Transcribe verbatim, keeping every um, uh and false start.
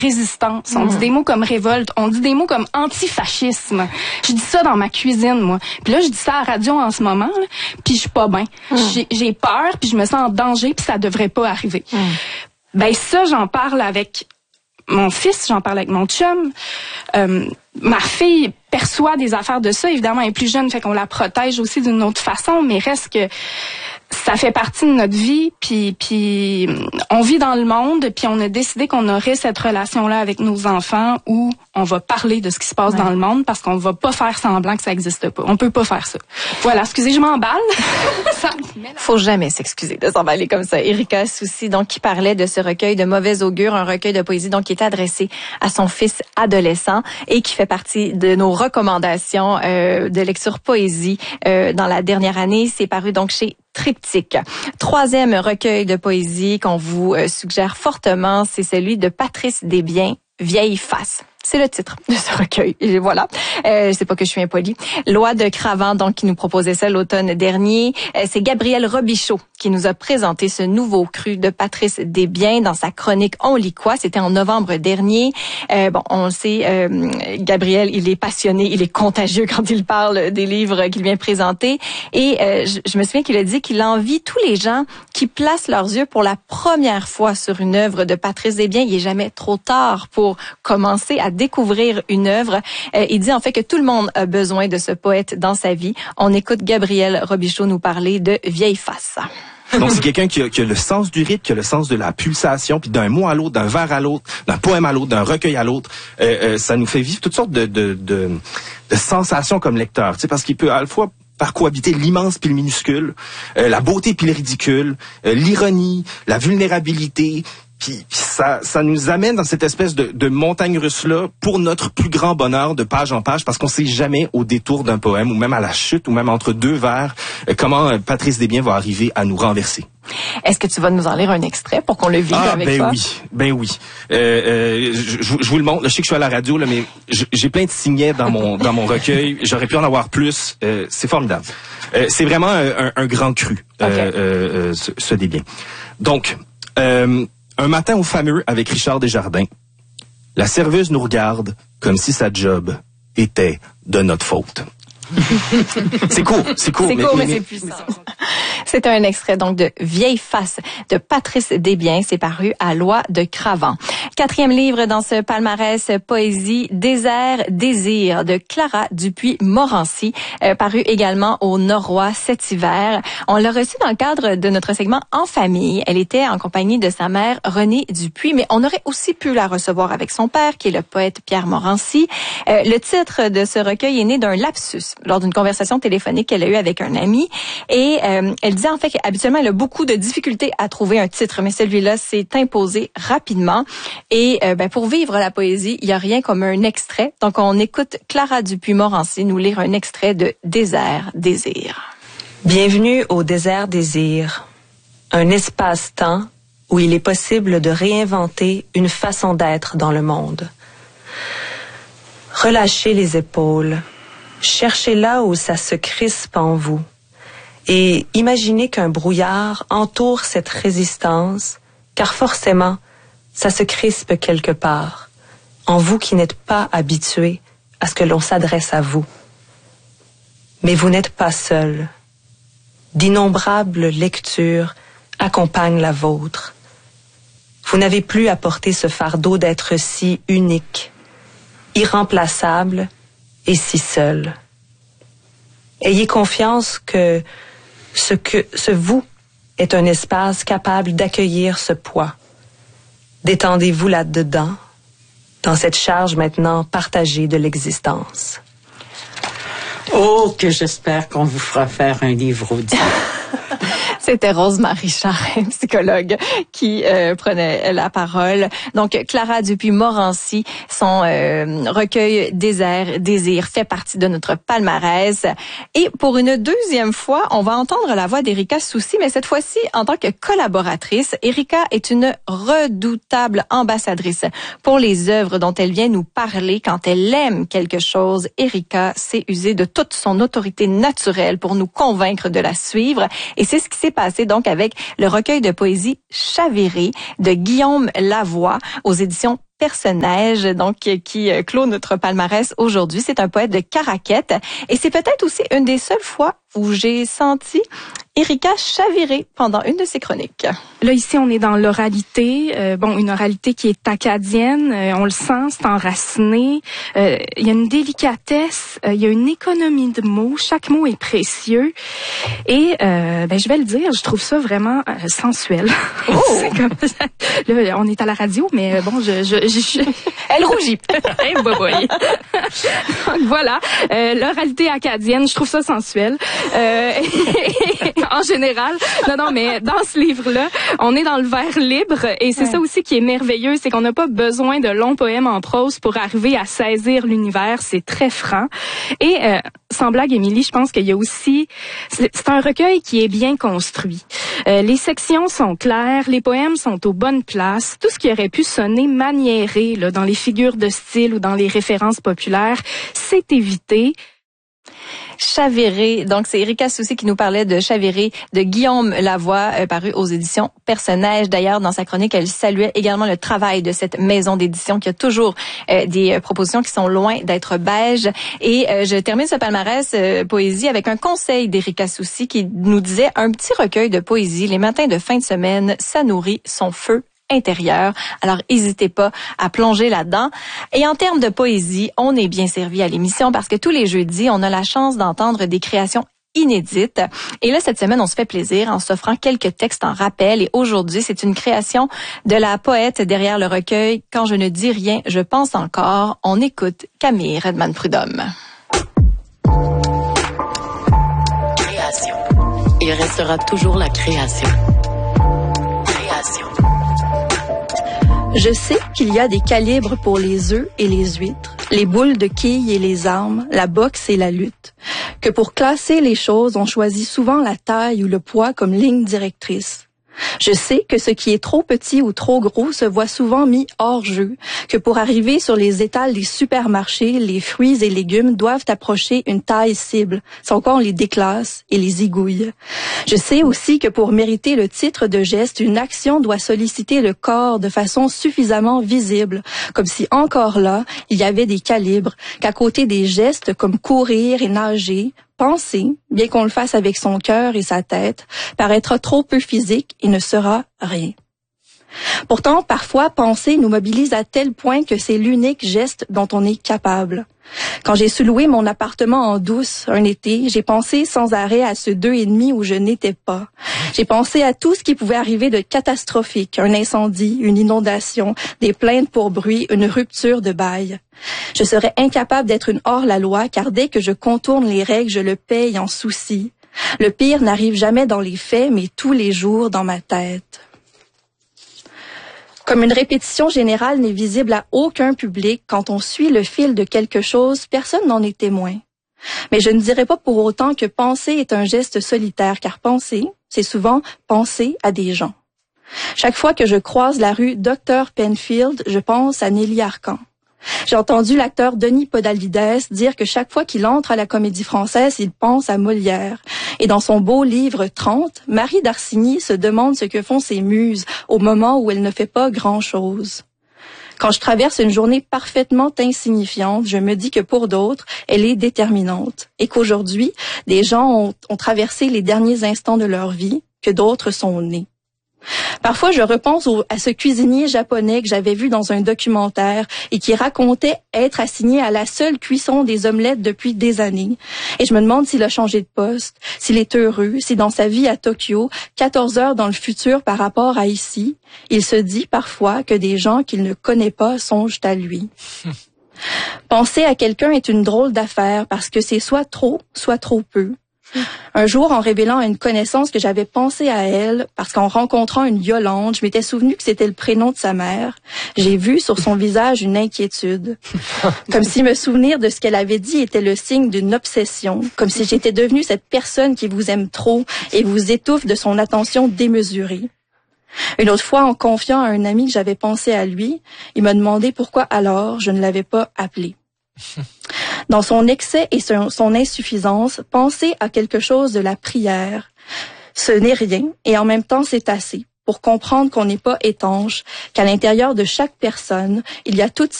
résistance, on mmh. dit des mots comme révolte, on dit des mots comme antifascisme. Je dis ça dans ma cuisine, moi. Puis là, je dis ça à la radio en ce moment, là, puis je suis pas bien. Mmh. J'ai, j'ai peur, puis je me sens en danger, puis ça devrait pas arriver. Mmh. Ben ça, j'en parle avec mon fils, j'en parle avec mon chum. Euh, ma fille perçoit des affaires de ça. Évidemment, elle est plus jeune, fait qu'on la protège aussi d'une autre façon, mais reste que ça fait partie de notre vie, puis puis on vit dans le monde, puis on a décidé qu'on aurait cette relation-là avec nos enfants où on va parler de ce qui se passe ouais. dans le monde parce qu'on va pas faire semblant que ça existe pas. On peut pas faire ça. Voilà, excusez, je m'emballe. Faut jamais s'excuser de s'emballer comme ça. Erika Soucy, donc, qui parlait de ce recueil de mauvais augure, un recueil de poésie, donc, qui est adressé à son fils adolescent et qui fait partie de nos recommandations euh, de lecture poésie euh, dans la dernière année. C'est paru, donc, chez Triptyque. Troisième recueil de poésie qu'on vous euh, suggère fortement, c'est celui de Patrice Desbiens, Vieille face. C'est le titre de ce recueil. Et voilà. Euh, c'est pas que je suis impolie. Loi de Cravant, donc, qui nous proposait ça l'automne dernier. Euh, c'est Gabriel Robichaud qui nous a présenté ce nouveau cru de Patrice Desbiens dans sa chronique On lit quoi? C'était en novembre dernier. Euh, bon, on le sait, euh, Gabriel, il est passionné, il est contagieux quand il parle des livres qu'il vient présenter. Et euh, je, je me souviens qu'il a dit qu'il envie tous les gens qui placent leurs yeux pour la première fois sur une œuvre de Patrice Desbiens. Il est jamais trop tard pour commencer à découvrir une œuvre. Euh, il dit en fait que tout le monde a besoin de ce poète dans sa vie. On écoute Gabriel Robichaud nous parler de Vieille face. Donc, c'est quelqu'un qui a, qui a le sens du rythme, qui a le sens de la pulsation, puis d'un mot à l'autre, d'un vers à l'autre, d'un poème à l'autre, d'un recueil à l'autre. Euh, euh, ça nous fait vivre toutes sortes de, de, de, de sensations comme lecteur, tu sais, parce qu'il peut à la fois par cohabiter l'immense puis le minuscule, euh, la beauté puis le ridicule, euh, l'ironie, la vulnérabilité. Puis ça, ça nous amène dans cette espèce de, de montagne russe-là pour notre plus grand bonheur de page en page, parce qu'on sait jamais au détour d'un poème, ou même à la chute, ou même entre deux vers, euh, comment euh, Patrice Desbiens va arriver à nous renverser. Est-ce que tu vas nous en lire un extrait pour qu'on le vive ah, avec ben toi? oui, ben oui. Euh, euh, je, je, je vous le montre. Là, je sais que je suis à la radio, là, mais j'ai plein de signets dans mon dans mon recueil. J'aurais pu en avoir plus. Euh, c'est formidable. Euh, c'est vraiment un, un grand cru, euh, okay. euh, euh, ce, ce Desbiens. Donc, euh, un matin au fameux avec Richard Desjardins, la serveuse nous regarde comme si sa job était de notre faute. c'est court, c'est court. C'est court, mais, mais, mais c'est puissant. C'est un extrait donc de Vieille face de Patrice Desbiens. C'est paru à Loi de Cravant. Quatrième livre dans ce palmarès poésie, Désert, désir de Clara Dupuis-Morancy, euh, paru également au Norrois cet hiver. On l'a reçue dans le cadre de notre segment En famille. Elle était en compagnie de sa mère Renée Dupuis, mais on aurait aussi pu la recevoir avec son père, qui est le poète Pierre Morancy. Euh, le titre de ce recueil est né d'un lapsus lors d'une conversation téléphonique qu'elle a eue avec un ami. Et euh, elle disait en fait qu'habituellement, elle a beaucoup de difficultés à trouver un titre, mais celui-là s'est imposé rapidement. Et euh, ben, pour vivre la poésie, il n'y a rien comme un extrait. Donc, on écoute Clara Dupuis-Morancy nous lire un extrait de Désert, désir. Bienvenue au Désert, désir. Un espace-temps où il est possible de réinventer une façon d'être dans le monde. Relâchez les épaules. Cherchez là où ça se crispe en vous. Et imaginez qu'un brouillard entoure cette résistance, car forcément, ça se crispe quelque part, en vous qui n'êtes pas habitué à ce que l'on s'adresse à vous. Mais vous n'êtes pas seul. D'innombrables lectures accompagnent la vôtre. Vous n'avez plus à porter ce fardeau d'être si unique, irremplaçable et si seul. Ayez confiance que ce que ce vous est un espace capable d'accueillir ce poids. Détendez-vous là-dedans, dans cette charge maintenant partagée de l'existence. Oh, que j'espère qu'on vous fera faire un livre audio. C'était Rose-Marie Charest, psychologue, qui euh, prenait la parole. Donc, Clara Dupuis-Morancy, son euh, recueil Désert, désir fait partie de notre palmarès. Et pour une deuxième fois, on va entendre la voix d'Erika Soucy, mais cette fois-ci en tant que collaboratrice. Erika est une redoutable ambassadrice pour les œuvres dont elle vient nous parler. Quand elle aime quelque chose, Erika sait user de toute son autorité naturelle pour nous convaincre de la suivre. Et c'est ce qui s'est passé donc avec le recueil de poésie Chaviré de Guillaume Lavoie aux éditions Personne-Neige, donc qui clôt notre palmarès aujourd'hui. C'est un poète de Caraquette et c'est peut-être aussi une des seules fois où j'ai senti Erika chavirer pendant une de ses chroniques. Là, ici, on est dans l'oralité. Euh, bon, une oralité qui est acadienne. Euh, on le sent, c'est enraciné. Euh, il y a une délicatesse. Euh, il y a une économie de mots. Chaque mot est précieux. Et, euh, ben, je vais le dire, je trouve ça vraiment euh, sensuel. Oh! C'est comme ça. Là, on est à la radio, mais bon, je... je, je, je... Elle rougit. Hey, boy, boy. Donc, voilà. Euh, l'oralité acadienne, je trouve ça sensuel. Euh, en général. Non, non, mais dans ce livre-là, on est dans le vers libre et c'est ouais. ça aussi qui est merveilleux, c'est qu'on n'a pas besoin de longs poèmes en prose pour arriver à saisir l'univers. C'est très franc. Et euh, sans blague, Émilie, je pense qu'il y a aussi... C'est, c'est un recueil qui est bien construit. Euh, les sections sont claires, les poèmes sont aux bonnes places. Tout ce qui aurait pu sonner maniéré là, dans les figures de style ou dans les références populaires, c'est évité. Chaviré, donc c'est Erika Soucy qui nous parlait de Chaviré de Guillaume Lavoie, euh, paru aux éditions Personne-Neige. D'ailleurs, dans sa chronique, elle saluait également le travail de cette maison d'édition qui a toujours euh, des euh, propositions qui sont loin d'être beige. Et euh, je termine ce palmarès euh, poésie avec un conseil d'Erika Soucy qui nous disait un petit recueil de poésie les matins de fin de semaine, ça nourrit son feu intérieur. Alors, n'hésitez pas à plonger là-dedans. Et en termes de poésie, on est bien servi à l'émission parce que tous les jeudis, on a la chance d'entendre des créations inédites. Et là, cette semaine, on se fait plaisir en s'offrant quelques textes en rappel. Et aujourd'hui, c'est une création de la poète derrière le recueil « Quand je ne dis rien, je pense encore ». On écoute Camille Redman-Prudhomme. Création. Il restera toujours la création. Création. Je sais qu'il y a des calibres pour les œufs et les huîtres, les boules de quilles et les armes, la boxe et la lutte. Que pour classer les choses, on choisit souvent la taille ou le poids comme ligne directrice. Je sais que ce qui est trop petit ou trop gros se voit souvent mis hors jeu, que pour arriver sur les étals des supermarchés, les fruits et légumes doivent approcher une taille cible, sans qu'on les déclasse et les igouille. Je sais aussi que pour mériter le titre de geste, une action doit solliciter le corps de façon suffisamment visible, comme si encore là, il y avait des calibres, qu'à côté des gestes comme courir et nager, penser, bien qu'on le fasse avec son cœur et sa tête, paraîtra trop peu physique et ne sera rien. Pourtant, parfois, penser nous mobilise à tel point que c'est l'unique geste dont on est capable. Quand j'ai sous-loué mon appartement en douce un été, j'ai pensé sans arrêt à ce deux et demi où je n'étais pas. J'ai pensé à tout ce qui pouvait arriver de catastrophique, un incendie, une inondation, des plaintes pour bruit, une rupture de bail. Je serais incapable d'être une hors-la-loi car dès que je contourne les règles, je le paye en souci. Le pire n'arrive jamais dans les faits, mais tous les jours dans ma tête. Comme une répétition générale n'est visible à aucun public, quand on suit le fil de quelque chose, personne n'en est témoin. Mais je ne dirais pas pour autant que penser est un geste solitaire, car penser, c'est souvent penser à des gens. Chaque fois que je croise la rue Docteur Penfield, je pense à Nelly Arcan. J'ai entendu l'acteur Denis Podalides dire que chaque fois qu'il entre à la Comédie Française, il pense à Molière. Et dans son beau livre trente, Marie d'Arcigny se demande ce que font ses muses au moment où elle ne fait pas grand-chose. Quand je traverse une journée parfaitement insignifiante, je me dis que pour d'autres, elle est déterminante. Et qu'aujourd'hui, des gens ont, ont traversé les derniers instants de leur vie, que d'autres sont nés. Parfois, je repense au, à ce cuisinier japonais que j'avais vu dans un documentaire et qui racontait être assigné à la seule cuisson des omelettes depuis des années. Et je me demande s'il a changé de poste, s'il est heureux, si dans sa vie à Tokyo, quatorze heures dans le futur par rapport à ici, il se dit parfois que des gens qu'il ne connaît pas songent à lui. Penser à quelqu'un est une drôle d'affaire parce que c'est soit trop, soit trop peu. Un jour, en révélant à une connaissance que j'avais pensé à elle, parce qu'en rencontrant une Yolande, je m'étais souvenu que c'était le prénom de sa mère, j'ai vu sur son visage une inquiétude. Comme si me souvenir de ce qu'elle avait dit était le signe d'une obsession, comme si j'étais devenue cette personne qui vous aime trop et vous étouffe de son attention démesurée. Une autre fois, en confiant à un ami que j'avais pensé à lui, il m'a demandé pourquoi alors je ne l'avais pas appelé. Dans son excès et son, son insuffisance, penser à quelque chose de la prière, ce n'est rien et en même temps c'est assez pour comprendre qu'on n'est pas étanche, qu'à l'intérieur de chaque personne, il y a toutes